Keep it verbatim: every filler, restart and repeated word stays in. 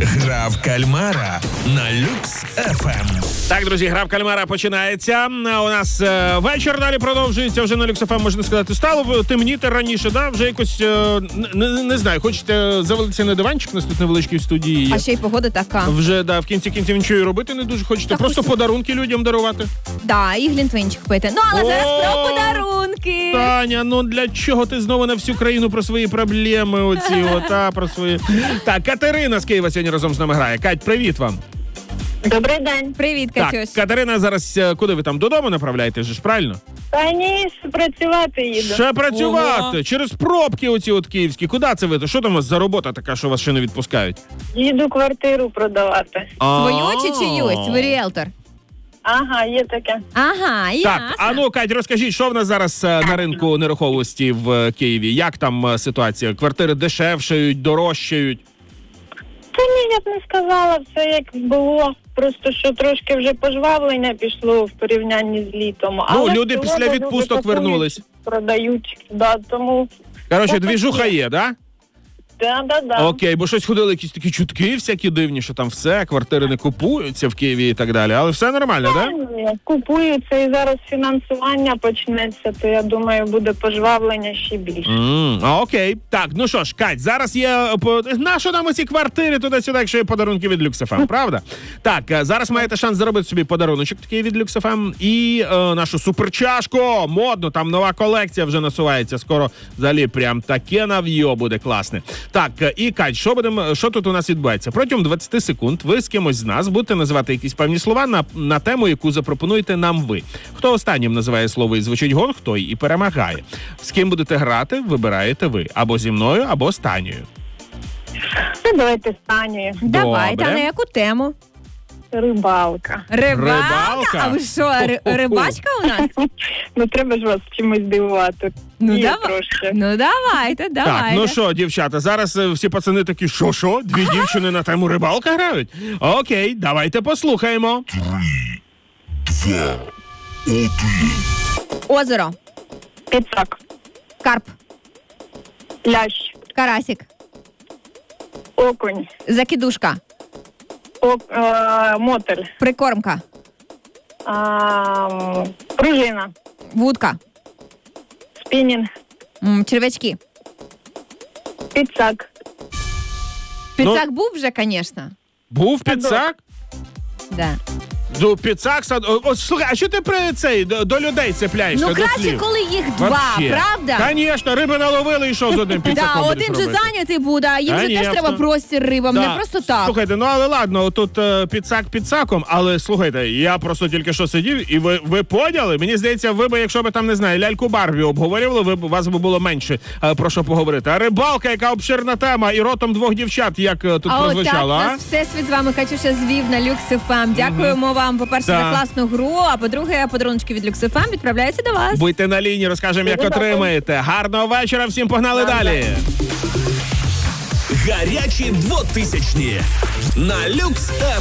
Гра в кальмара на Люкс еф ем. Так, друзі, гра в кальмара починається. У нас е, вечір далі продовжується. Вже на Люкс еф ем, можна сказати, стало темніти раніше, да? Вже якось, е, не, не знаю, хочете завалитися на диванчик, у нас тут невеличкий в студії є. А ще й погода така. Вже, да, в кінці кінців нічого і робити не дуже хочете. Та Просто хоч- подарунки людям дарувати. Да, і глінтвейнчик пити. Ну, але зараз О! про подарунки. Таня, ну для чого ти знову на всю країну про свої проблеми оці, ота, про свої... Так, Катерина з Києва сьогодні разом з нами грає. Кать, привіт вам. Добрий день. Привіт, Так, Катюсь. Катерина зараз, е, куди ви там, додому направляєте ж, правильно? Та ні, ще працювати їду. Ще працювати, Ого. через пробки оці от київські. Куди це ви? Що там у вас за робота така, що вас ще не відпускають? Їду квартиру продавати. Свою чи чиюсь? Ви ріелтор. Ага, є таке. Ага, ясно. Так, а ну, Кать, розкажіть, що в нас зараз е, на ринку нерухомості в е, Києві? Як там е, ситуація? Квартири дешевшають, дорожчають? Та ні, я б не сказала, все як було. Просто що трошки вже пожвавлення пішло в порівнянні з літом. Але люди в після цілому відпусток люди вернулись. Продають, да, тому... Коротше, Отак двіжуха є. є, да? Да, да, да. Окей, бо щось ходили якісь такі чутки всякі дивні, що там все, квартири не купуються в Києві і так далі. Але все нормально, Та да? ні, купуються і зараз фінансування почнеться, то я думаю, буде пожвавлення ще більше. Mm, а, окей. Так, ну що ж, Кать, зараз є... по- Нащо нам ці квартири туди-сюди, якщо є подарунки від Люкс еф ем, правда? Так, е, зараз маєте шанс заробити собі подаруночок такий від Люкс еф ем і е, нашу суперчашку, модну, там нова колекція вже насувається, скоро взагалі прям таке нав'йо буде класне. Так, е, і Кать, що будемо, що тут у нас відбувається? Протягом двадцять секунд ви з кимось з нас будете називати якісь певні слова на, на тему, яку запропонуєте нам ви. Хто останнім називає слово і звучить гонг, той і перемагає. З ким будете грати, вибираєте ви. Або зі мною, або з Танією. Ну, давайте з Танею. Давай, Добре. та на яку тему? Рибалка. Рибалка? Рибалка? А ви що, ри- рибачка у нас? Ну, треба ж вас чимось дивувати. Ну, Є давай. трошки. Ну, давайте, давайте. Так, ну що, дівчата, зараз е, всі пацани такі, що, що? Дві дівчини на тему рибалка грають? Окей, давайте послухаємо. Озеро, Піцак. карп, Лящ. карасик, Окунь. закидушка, Ок, е, мотель. прикормка, А, м, пружина. вудка, Спінінг. м, червячки. Піцак. Підсак був вже, звісно. Був підсак? Да. Ну, підсак, сад... О, о, слухай, а що ти при цей, до, до людей цепляєшся, Ну, до краще, слів? коли їх два, Вообще. правда? Звісно, риби наловили і що з одним Да, підсаком будеш один же робити? зайнятий буде, а їм же теж Конечно. треба простір рибам, Да. не просто так. Слухайте, ну але ладно, тут е, підсак підсаком, але слухайте, я просто тільки що сидів, і ви, ви поняли? Мені здається, ви би, якщо б там, не знаю, ляльку Барбі обговорювали, ви б, у вас би було менше е, про що поговорити. А рибалка, яка обширна тема, і ротом двох дівчат, як е, тут А от так прозвучало, а? нас всесвіт з вами Катюша звів на Люкс еф ем. Дякуємо вам, по-перше, Да. за класну гру, а по-друге, подарунки від Люкс еф ем відправляються до вас. Будьте на лінії, розкажемо, як отримаєте. Гарного вечора, всім погнали далі. Гарячі двотисячні на Люкс еф ем.